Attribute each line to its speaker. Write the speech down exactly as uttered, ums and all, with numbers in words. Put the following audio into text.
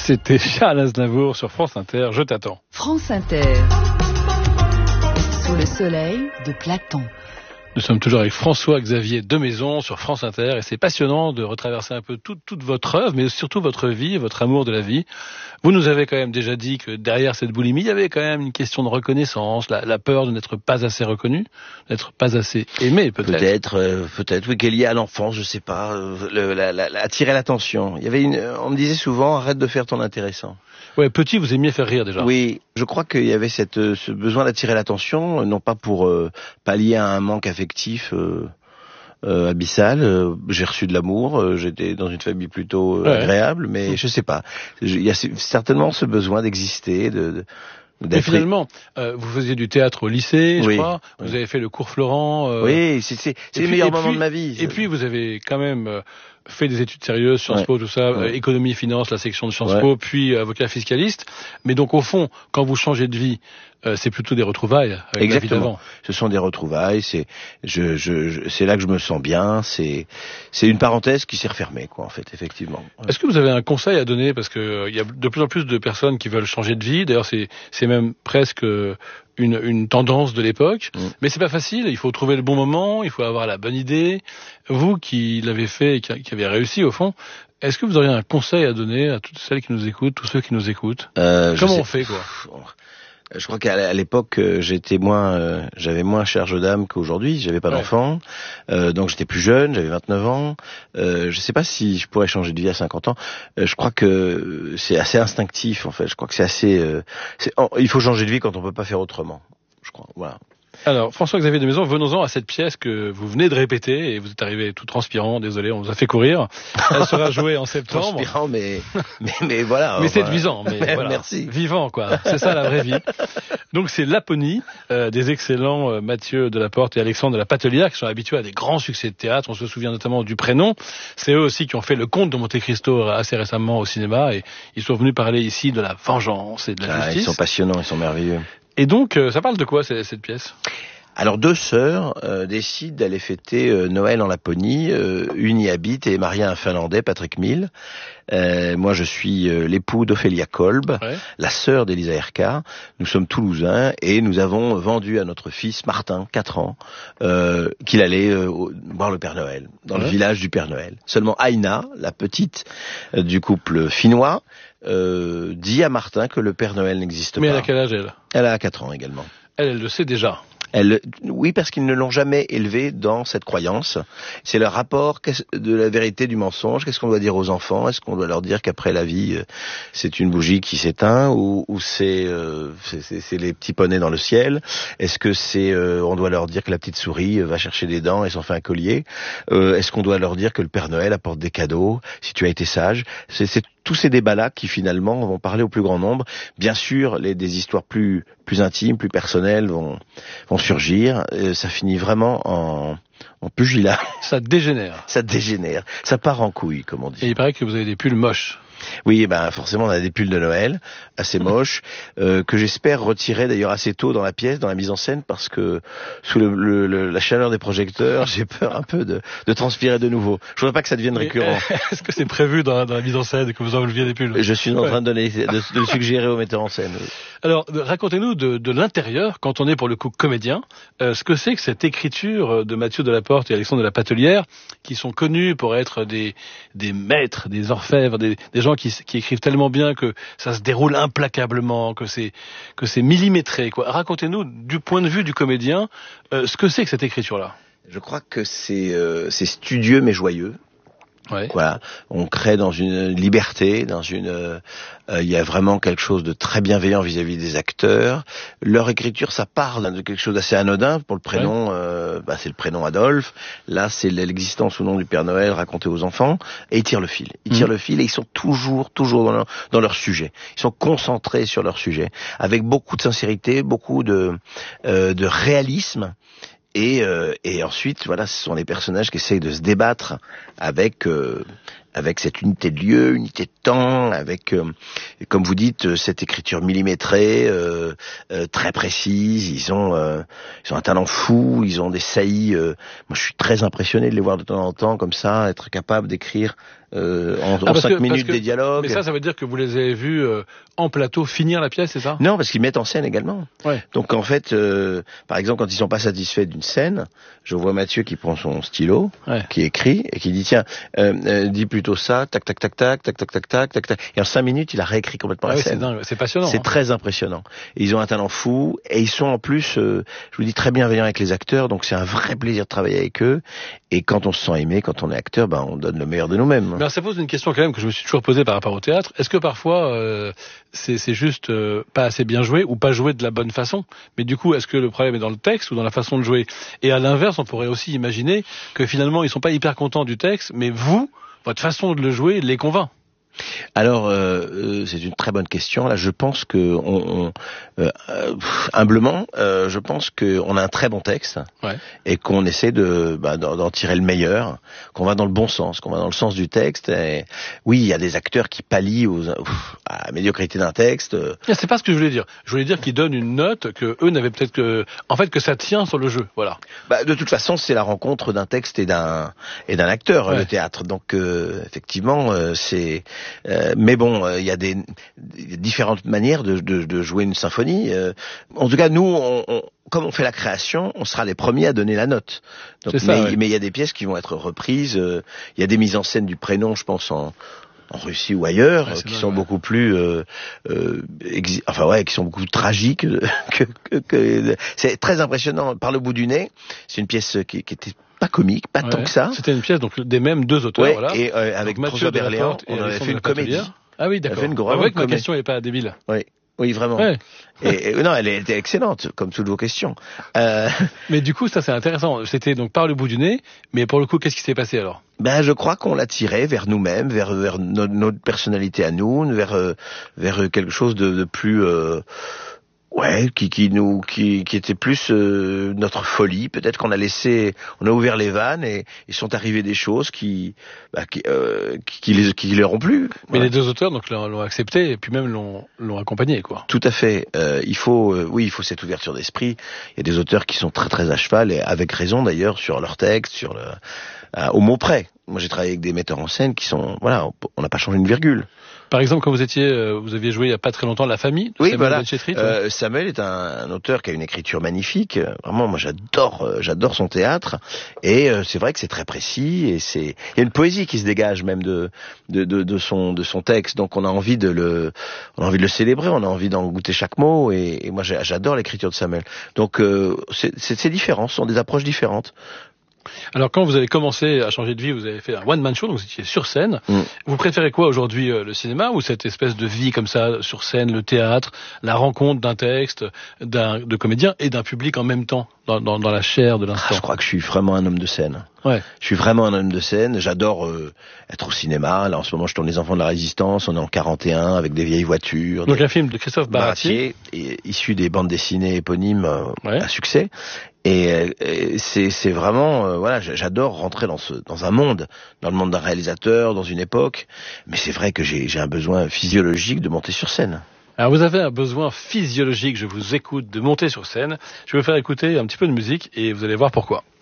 Speaker 1: C'était Charles Aznavour sur France Inter, Je t'attends.
Speaker 2: France Inter, sous le soleil de Platon.
Speaker 1: Nous sommes toujours avec François-Xavier Demaison sur France Inter et c'est passionnant de retraverser un peu toute, toute votre œuvre, mais surtout votre vie, votre amour de la vie. Vous nous avez quand même déjà dit que derrière cette boulimie, il y avait quand même une question de reconnaissance, la, la peur de n'être pas assez reconnu, d'être pas assez aimé peut-être.
Speaker 3: Peut-être, euh, peut-être, oui, qu'elle y est à l'enfance, je sais pas, euh, le, la, la, la, attirer l'attention. Il y avait une, on me disait souvent, arrête de faire ton intéressant.
Speaker 1: Ouais, petit, vous aimiez faire rire déjà.
Speaker 3: Oui, je crois qu'il y avait cette, ce besoin d'attirer l'attention, non pas pour euh, pallier à un manque affectif euh, euh, abyssal. Euh, j'ai reçu de l'amour, euh, j'étais dans une famille plutôt euh,
Speaker 1: ouais.
Speaker 3: agréable, mais mmh. je sais pas. Il y a certainement ce besoin d'exister, de... de
Speaker 1: Mais finalement, euh, vous faisiez du théâtre au lycée, je
Speaker 3: oui,
Speaker 1: crois. Vous
Speaker 3: oui.
Speaker 1: avez fait le cours Florent. Euh...
Speaker 3: Oui, c'est, c'est, c'est les meilleurs moments de ma vie.
Speaker 1: Et puis vous avez quand même euh, fait des études sérieuses, Sciences
Speaker 3: ouais.
Speaker 1: Po, tout ça,
Speaker 3: ouais.
Speaker 1: euh, économie et finance, la section de Sciences
Speaker 3: ouais.
Speaker 1: Po, puis euh, avocat fiscaliste. Mais donc au fond, quand vous changez de vie, euh, c'est plutôt des retrouvailles avec
Speaker 3: Exactement.
Speaker 1: la vie d'avant.
Speaker 3: Ce sont des retrouvailles. C'est, je, je, je, c'est là que je me sens bien. C'est, c'est une parenthèse qui s'est refermée, quoi, en fait, effectivement. Ouais.
Speaker 1: Est-ce que vous avez un conseil à donner, parce que il euh, y a de plus en plus de personnes qui veulent changer de vie. D'ailleurs, c'est, c'est même presque euh, une, une tendance de l'époque. Mmh. Mais c'est pas facile. Il faut trouver le bon moment. Il faut avoir la bonne idée. Vous qui l'avez fait et qui, qui avez réussi au fond. Est-ce que vous auriez un conseil à donner à toutes celles qui nous écoutent, tous ceux qui nous écoutent euh, Comment on fait, quoi?
Speaker 3: Je crois qu'à l'époque, j'étais moins, euh, j'avais moins charge d'âme qu'aujourd'hui. J'avais pas ouais. d'enfant, euh, donc j'étais plus jeune. J'avais vingt-neuf ans. Euh, je sais pas si je pourrais changer de vie à cinquante ans. Euh, je crois que c'est assez instinctif, en fait. Je crois que c'est assez. Euh, c'est, oh, il faut changer de vie quand on peut pas faire autrement. Je crois. Voilà.
Speaker 1: Alors, François-Xavier Demaison, venons-en à cette pièce que vous venez de répéter, et vous êtes arrivé tout transpirant, désolé, on vous a fait courir. Elle sera jouée en septembre.
Speaker 3: Transpirant, mais, mais, mais voilà.
Speaker 1: Mais
Speaker 3: enfin,
Speaker 1: séduisant, mais voilà.
Speaker 3: Merci.
Speaker 1: Vivant, quoi. C'est ça la vraie vie. Donc c'est Laponie, euh, des excellents euh, Mathieu Delaporte et Alexandre de la Patelière, qui sont habitués à des grands succès de théâtre. On se souvient notamment du Prénom. C'est eux aussi qui ont fait Le Comte de Monte-Cristo assez récemment au cinéma, et ils sont venus parler ici de la vengeance et de la
Speaker 3: ah,
Speaker 1: justice.
Speaker 3: Ils sont passionnants, ils sont merveilleux.
Speaker 1: Et donc, euh, ça parle de quoi, cette, cette pièce ?
Speaker 3: Alors, deux sœurs euh, décident d'aller fêter euh, Noël en Laponie. Euh, une y habite et est mariée à un Finlandais, Patrick Mill. Euh, moi, je suis euh, l'époux d'Ophélia Kolb, ouais. la sœur d'Elisa Erka. Nous sommes toulousains et nous avons vendu à notre fils, Martin, quatre ans, euh, qu'il allait euh, voir le Père Noël, dans ouais. le village du Père Noël. Seulement Aina, la petite euh, du couple finnois, euh, dit à Martin que le Père Noël n'existe
Speaker 1: Mais
Speaker 3: pas.
Speaker 1: Mais elle a quel âge, elle ?
Speaker 3: Elle a quatre ans également.
Speaker 1: Elle, elle le sait déjà.
Speaker 3: Elle, oui, parce qu'ils ne l'ont jamais élevé dans cette croyance. C'est le rapport de la vérité du mensonge. Qu'est-ce qu'on doit dire aux enfants ? Est-ce qu'on doit leur dire qu'après la vie, c'est une bougie qui s'éteint, ou, ou c'est, euh, c'est, c'est, c'est les petits poneys dans le ciel ? Est-ce que c'est, euh, on doit leur dire que la petite souris va chercher des dents et s'en fait un collier ? euh, Est-ce qu'on doit leur dire que le Père Noël apporte des cadeaux si tu as été sage ? C'est, c'est tous ces débats-là qui finalement vont parler au plus grand nombre. Bien sûr, les, des histoires plus plus intimes, plus personnelles vont vont surgir. Euh, ça finit vraiment en en pugilat.
Speaker 1: Ça dégénère.
Speaker 3: Ça dégénère. Ça part en couille, comme on dit.
Speaker 1: Et il paraît que vous avez des pulls moches.
Speaker 3: Oui, ben forcément on a des pulls de Noël assez moches euh, que j'espère retirer d'ailleurs assez tôt dans la pièce, dans la mise en scène, parce que sous le, le, le, la chaleur des projecteurs, j'ai peur un peu de, de transpirer de nouveau. Je voudrais pas que ça devienne récurrent.
Speaker 1: Est-ce que c'est prévu dans, dans la mise en scène que vous enleviez des pulls ?
Speaker 3: Je suis en train de, donner, de, de le suggérer au metteur en scène. Oui.
Speaker 1: Alors, racontez-nous de, de l'intérieur, quand on est pour le coup comédien, euh, ce que c'est que cette écriture de Mathieu Delaporte et Alexandre de la Patelière, qui sont connus pour être des, des maîtres, des orfèvres, des, des gens qui, qui écrivent tellement bien que ça se déroule implacablement, que c'est, que c'est millimétré, quoi. Racontez-nous, du point de vue du comédien, euh, ce que c'est que cette écriture-là.
Speaker 3: Je crois que c'est, euh, c'est studieux mais joyeux.
Speaker 1: Ouais.
Speaker 3: Voilà, on crée dans une liberté, dans une, euh, il y a vraiment quelque chose de très bienveillant vis-à-vis des acteurs. Leur écriture, ça parle de quelque chose d'assez anodin. Pour le prénom, ouais. euh, bah, c'est le prénom Adolphe. Là, c'est l'existence ou non du Père Noël raconté aux enfants. Et ils tirent le fil. Ils mmh. tirent le fil et ils sont toujours, toujours dans leur, dans leur sujet. Ils sont concentrés sur leur sujet, avec beaucoup de sincérité, beaucoup de, euh, de réalisme. Et, euh, et ensuite, voilà, ce sont les personnages qui essayent de se débattre avec euh, avec cette unité de lieu, unité de temps, avec, euh, comme vous dites, cette écriture millimétrée, euh, euh, très précise. Ils ont, euh, ils ont un talent fou, ils ont des saillies. Euh, moi, je suis très impressionné de les voir de temps en temps comme ça, être capable d'écrire euh, en,
Speaker 1: ah,
Speaker 3: en cinq
Speaker 1: que,
Speaker 3: minutes
Speaker 1: que,
Speaker 3: des dialogues.
Speaker 1: Mais ça, ça veut dire que vous les avez vus euh, en plateau finir la pièce, c'est ça?
Speaker 3: Non, parce qu'ils mettent en scène également.
Speaker 1: Ouais.
Speaker 3: Donc en fait, euh, par exemple, quand ils sont pas satisfaits d'une scène, je vois Mathieu qui prend son stylo,
Speaker 1: ouais.
Speaker 3: qui écrit et qui dit tiens, euh, euh, dis plutôt ça, tac tac tac tac tac tac tac tac tac tac. Et en cinq minutes, il a réécrit complètement
Speaker 1: ah
Speaker 3: la
Speaker 1: oui,
Speaker 3: scène.
Speaker 1: C'est dingue, c'est passionnant.
Speaker 3: C'est
Speaker 1: hein.
Speaker 3: très impressionnant. Et ils ont un talent fou et ils sont en plus, euh, je vous dis, très bienveillants avec les acteurs. Donc c'est un vrai plaisir de travailler avec eux. Et quand on se sent aimé, quand on est acteur, ben on donne le meilleur de nous-mêmes.
Speaker 1: Mais alors, ça pose une question quand même que je me suis toujours posée par rapport au théâtre. Est-ce que parfois euh, c'est, c'est juste euh, pas assez bien joué ou pas joué de la bonne façon? Mais du coup, est-ce que le problème est dans le texte ou dans la façon de jouer? Et à l'inverse, on pourrait aussi imaginer que finalement ils sont pas hyper contents du texte, mais vous, votre façon de le jouer les convainc.
Speaker 3: Alors, euh, c'est une très bonne question. Là, je pense que, on, on, euh, humblement, euh, je pense qu'on a un très bon texte
Speaker 1: ouais.
Speaker 3: et qu'on essaie de bah, d'en, d'en tirer le meilleur, qu'on va dans le bon sens, qu'on va dans le sens du texte. Et oui, il y a des acteurs qui pallient aux, à la médiocrité d'un texte.
Speaker 1: C'est pas ce que je voulais dire. Je voulais dire qu'ils donnent une note que eux n'avaient peut-être que, en fait, que ça tient sur le jeu. Voilà.
Speaker 3: Bah, de toute façon, c'est la rencontre d'un texte et d'un et d'un acteur,
Speaker 1: ouais.
Speaker 3: le théâtre. Donc, euh, effectivement, euh, c'est Euh, mais bon, il euh, y a des, des différentes manières de, de, de jouer une symphonie. Euh, en tout cas, nous, on, on, comme on fait la création, on sera les premiers à donner la note. Donc,
Speaker 1: C'est ça,
Speaker 3: mais
Speaker 1: ouais.
Speaker 3: il ouais. y a des pièces qui vont être reprises. Il euh, y a des mises en scène du prénom, je pense, en en Russie ou ailleurs,
Speaker 1: ouais,
Speaker 3: qui
Speaker 1: dingue,
Speaker 3: sont
Speaker 1: ouais.
Speaker 3: beaucoup plus, euh, euh, exi- enfin ouais, qui sont beaucoup plus tragiques. que, que, que c'est très impressionnant. Par le bout du nez, c'est une pièce qui, qui était pas comique, pas
Speaker 1: ouais.
Speaker 3: tant que ça.
Speaker 1: C'était une pièce donc des mêmes deux auteurs.
Speaker 3: Ouais,
Speaker 1: voilà.
Speaker 3: et euh, avec François Berléand, on avait fait une comédie.
Speaker 1: Ah oui, d'accord.
Speaker 3: On avait une
Speaker 1: On voit
Speaker 3: grande
Speaker 1: que ma
Speaker 3: comédie.
Speaker 1: question n'est pas débile.
Speaker 3: Oui, oui, vraiment.
Speaker 1: Ouais.
Speaker 3: Et, et non, elle était excellente, comme toutes vos questions. Euh...
Speaker 1: Mais du coup, ça c'est intéressant. C'était donc par le bout du nez, mais pour le coup, qu'est-ce qui s'est passé alors?
Speaker 3: Ben, je crois qu'on l'a tiré vers nous-mêmes, vers, vers notre, notre personnalité à nous, vers, euh, vers quelque chose de, de plus, euh, ouais, qui, qui nous, qui, qui était plus euh, notre folie. Peut-être qu'on a laissé, on a ouvert les vannes et il sont arrivées des choses qui, bah, qui, euh, qui, qui les, qui leur ont plu.
Speaker 1: Mais
Speaker 3: voilà.
Speaker 1: les deux auteurs donc l'ont, l'ont accepté et puis même l'ont, l'ont accompagné, quoi.
Speaker 3: Tout à fait. Euh, il faut, euh, oui, il faut cette ouverture d'esprit. Il y a des auteurs qui sont très très à cheval et avec raison d'ailleurs sur leur texte, sur le, euh, au mot près. Moi, j'ai travaillé avec des metteurs en scène qui sont, voilà, on n'a pas changé une virgule.
Speaker 1: Par exemple, quand vous étiez, euh, vous aviez joué il y a pas très longtemps La Famille.
Speaker 3: Oui,
Speaker 1: Samuel
Speaker 3: voilà.
Speaker 1: Benchetrit,
Speaker 3: euh,
Speaker 1: ouais.
Speaker 3: Samuel est un, un auteur qui a une écriture magnifique. Vraiment, moi, j'adore, euh, j'adore son théâtre. Et euh, c'est vrai que c'est très précis et c'est, il y a une poésie qui se dégage même de, de, de, de son, de son texte. Donc, on a envie de le, on a envie de le célébrer. On a envie d'en goûter chaque mot. Et, et moi, j'adore l'écriture de Samuel. Donc, euh, c'est, c'est, c'est différent. Ce sont des approches différentes.
Speaker 1: Alors quand vous avez commencé à changer de vie, vous avez fait un one-man show, donc vous étiez sur scène. Mm. Vous préférez quoi aujourd'hui, euh, le cinéma ou cette espèce de vie comme ça, sur scène, le théâtre, la rencontre d'un texte, d'un, de comédien et d'un public en même temps, dans, dans, dans la chair de l'instant?
Speaker 3: Ah, je crois que je suis vraiment un homme de scène.
Speaker 1: Ouais.
Speaker 3: Je suis vraiment un homme de scène. J'adore euh, être au cinéma. Là, en ce moment, je tourne Les Enfants de la Résistance. On est en quarante et un avec des vieilles voitures.
Speaker 1: Donc
Speaker 3: des...
Speaker 1: un film de Christophe Baratier,
Speaker 3: Baratier issu des bandes dessinées éponymes euh,
Speaker 1: ouais.
Speaker 3: à succès. Et, et c'est, c'est vraiment, euh, voilà, j'adore rentrer dans ce, dans un monde, dans le monde d'un réalisateur, dans une époque. Mais c'est vrai que j'ai, j'ai un besoin physiologique de monter sur scène.
Speaker 1: Alors vous avez un besoin physiologique, je vous écoute, de monter sur scène. Je vais vous faire écouter un petit peu de musique et vous allez voir pourquoi.